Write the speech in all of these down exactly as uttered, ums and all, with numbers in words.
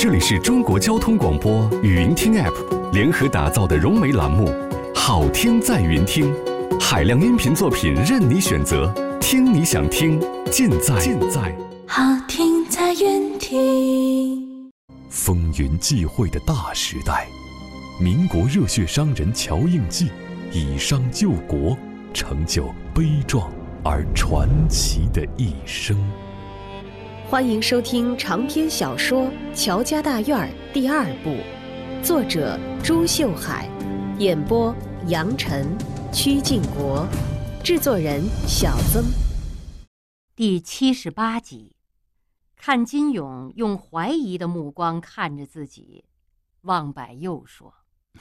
这里是中国交通广播语音听 App 联合打造的融媒栏目《好听在云听》，海量音频作品任你选择，听你想听，尽在尽在好听在云听。 风云际会的大时代，民国热血商人乔应记以商救国，成就悲壮而传奇的一生。 欢迎收听长篇小说《乔家大院》第二部，作者朱秀海，演播杨晨、曲靖国，制作人小曾。 第七十八集，看金勇用怀疑的目光看着自己，望柏又说：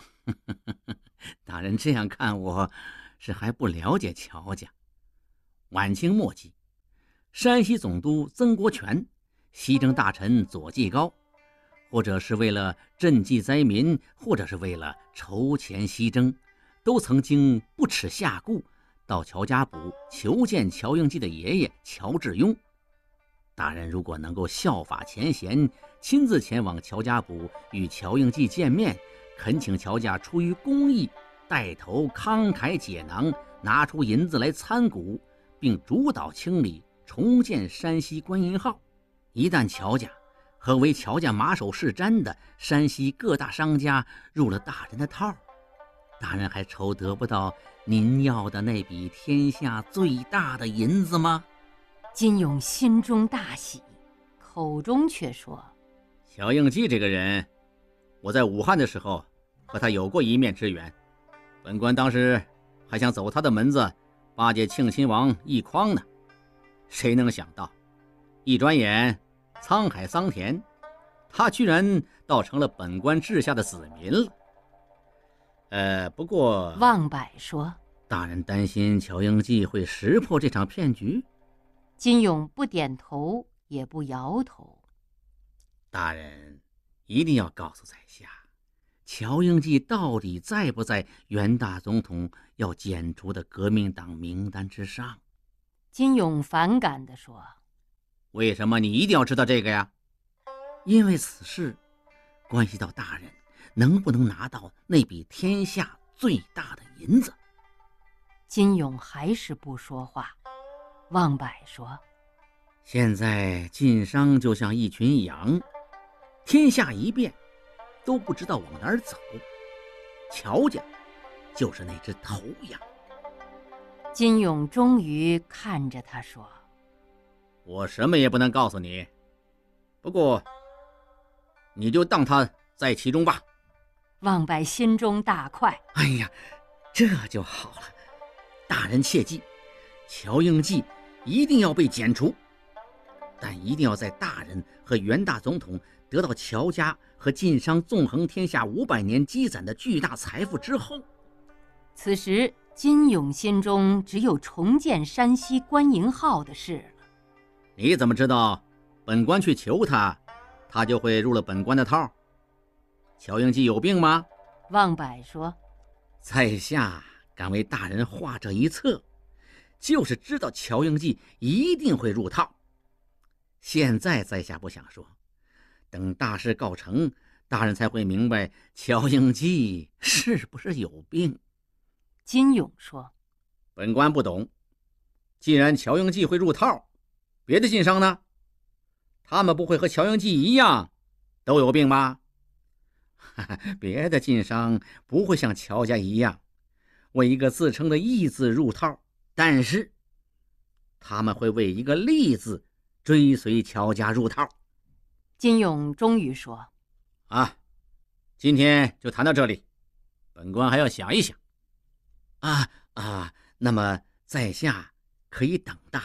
大人这样看我，是还不了解乔家。晚清末期，山西总督曾国荃、西征大臣左季高，或者是为了赈济灾民，或者是为了筹钱西征，都曾经不耻下顾到乔家堡求见乔应记的爷爷乔致庸。大人如果能够效法前贤，亲自前往乔家堡与乔应记见面，恳请乔家出于公义，带头慷慨解囊，拿出银子来参股，并主导清理重建山西官银号。一旦乔家和为乔家马首是瞻的山西各大商家入了大人的套，大人还愁得不到您要的那笔天下最大的银子吗？ 金勇心中大喜，口中却说： 乔应记这个人，我在武汉的时候和他有过一面之缘，本官当时还想走他的门子巴结庆亲王奕匡呢，谁能想到一转眼沧海桑田，他居然倒成了本官治下的子民了。呃，不过望柏说： 大人担心乔应记会识破这场骗局。 金勇不点头也不摇头。 大人一定要告诉在下，乔应记到底在不在袁大总统要剪除的革命党名单之上？ 金勇反感地说： 为什么你一定要知道这个呀？因为此事关系到大人能不能拿到那笔天下最大的银子。 金勇还是不说话。望柏说： 现在晋商就像一群羊，天下一变，都不知道往哪儿走。乔家就是那只头羊。 金勇终于看着他说： 我什么也不能告诉你，不过你就当他在其中吧。 望柏心中大快， 哎呀，这就好了。大人切记，乔应记一定要被剪除，但一定要在大人和袁大总统得到乔家和晋商纵横天下五百年积攒的巨大财富之后。 此时金勇心中只有重建山西官银号的事了。 你怎么知道本官去求他，他就会入了本官的套？乔应记有病吗？ 望柏说： 在下敢为大人画这一策，就是知道乔应记一定会入套。现在在下不想说，等大事告成，大人才会明白乔应记是不是有病。 金勇说： 本官不懂，既然乔应记会入套，别的晋商呢？他们不会和乔应记一样都有病吗？别的晋商不会像乔家一样为一个自称的义字入套，但是他们会为一个利字追随乔家入套。 金勇终于说： 啊，今天就谈到这里，本官还要想一想。啊啊，那么在下可以等大